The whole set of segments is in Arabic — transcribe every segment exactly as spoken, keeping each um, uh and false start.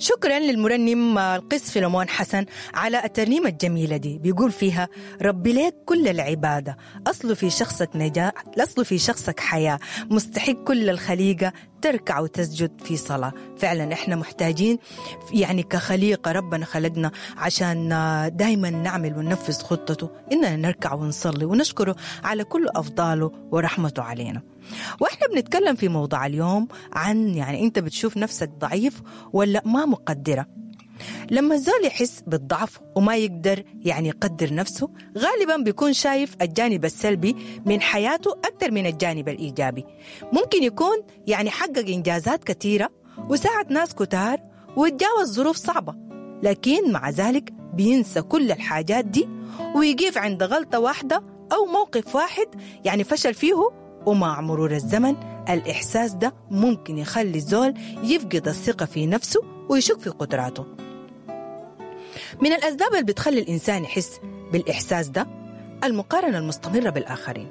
شكرا للمرنم القس فيلمون حسن على الترنيمة الجميلة دي. بيقول فيها: ربي ليك كل العبادة، أصل في شخصك نجاة، أصل في شخصك حياة، مستحق كل الخليقة تركع وتسجد في صلاة. فعلا إحنا محتاجين يعني كخليقة، ربنا خلقنا عشان دايما نعمل وننفذ خطته، إننا نركع ونصلي ونشكره على كل أفضاله ورحمته علينا. وإحنا بنتكلم في موضوع اليوم عن يعني أنت بتشوف نفسك ضعيف ولا ما مقدرة. لما الزول يحس بالضعف وما يقدر يعني يقدر نفسه، غالبا بيكون شايف الجانب السلبي من حياته أكثر من الجانب الإيجابي. ممكن يكون يعني حقق إنجازات كثيرة وساعد ناس كتار ويتجاوز ظروف صعبة، لكن مع ذلك بينسى كل الحاجات دي ويقف عند غلطة واحدة أو موقف واحد يعني فشل فيه، ومع مرور الزمن الإحساس ده ممكن يخلي الزول يفقد الثقة في نفسه ويشك في قدراته. من الأسباب اللي بتخلي الإنسان يحس بالإحساس ده المقارنة المستمرة بالآخرين.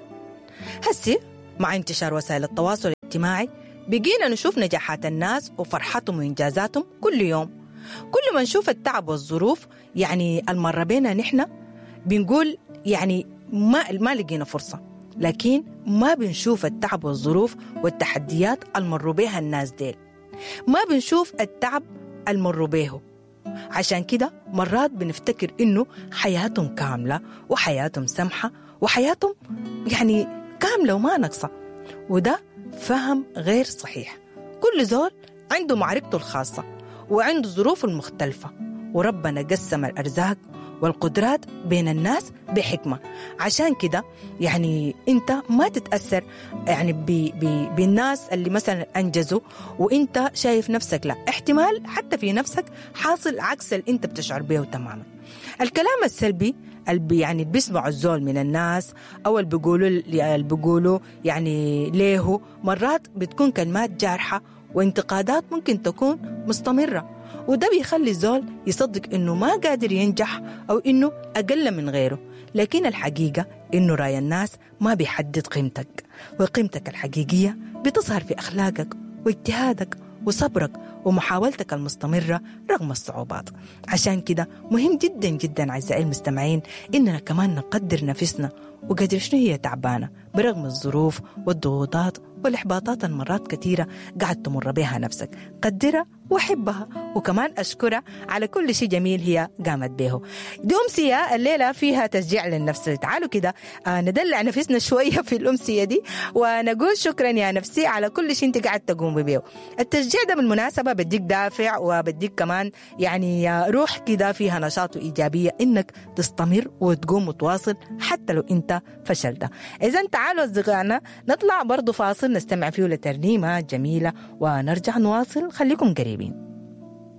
هسي مع انتشار وسائل التواصل الاجتماعي بقينا نشوف نجاحات الناس وفرحتهم وإنجازاتهم كل يوم. كل ما نشوف التعب والظروف يعني المرة بينا نحن بنقول يعني ما, ما لقينا فرصة، لكن ما بنشوف التعب والظروف والتحديات المروا بها الناس ديل، ما بنشوف التعب المروا بيه. عشان كده مرات بنفتكر إنه حياتهم كاملة وحياتهم سمحة وحياتهم يعني كاملة وما نقصة، وده فهم غير صحيح. كل زول عنده معركته الخاصة وعنده ظروفه المختلفة، وربنا قسم الأرزاق والقدرات بين الناس بحكمة. عشان كده يعني انت ما تتأثر يعني بي بي بالناس اللي مثلا أنجزوا وانت شايف نفسك لا، احتمال حتى في نفسك حاصل عكس اللي انت بتشعر به تماما. الكلام السلبي اللي يعني بيسمعوا الزول من الناس أو اللي بيقولوا اللي بيقولوا يعني ليه مرات بتكون كلمات جارحة وانتقادات ممكن تكون مستمرة، وده بيخلي الزول يصدق إنه ما قادر ينجح أو إنه أقل من غيره. لكن الحقيقة إنه رأي الناس ما بيحدد قيمتك، وقيمتك الحقيقية بتظهر في أخلاقك واجتهادك وصبرك ومحاولتك المستمرة رغم الصعوبات. عشان كده مهم جدا جدا أعزائي المستمعين إننا كمان نقدر نفسنا وقدر شنو هي تعبانة برغم الظروف والضغوطات والإحباطات المرات كثيرة قاعد تمر بها نفسك. قدرها وحبها وكمان أشكرها على كل شيء جميل هي قامت به. دي أمسية الليلة فيها تشجيع للنفس. تعالوا كده آه ندلع نفسنا شوية في الأمسية دي ونقول شكرا يا نفسي على كل شيء انت قاعد تقوم به. التشجيع ده بالمناسبة بديك دافع وبديك كمان يعني روح كده فيها نشاط وإيجابية إنك تستمر وتقوم وتواصل حتى لو انت فشلت. إذن تعالوا أصدقائنا نطلع برضو فاصل نستمع فيه لترنيمة جميلة ونرجع نواصل. خليكم قريبين.